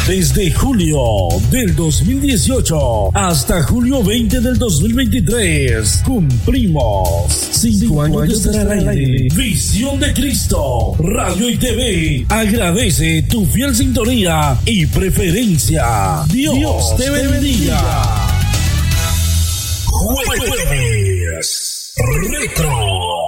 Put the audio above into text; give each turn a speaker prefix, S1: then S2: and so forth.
S1: Desde julio del 2018 hasta julio 20 del 2023 cumplimos 5 años de estar al aire. Visión de Cristo, Radio y TV agradece tu fiel sintonía y preferencia. Dios te bendiga. Jueves Retro.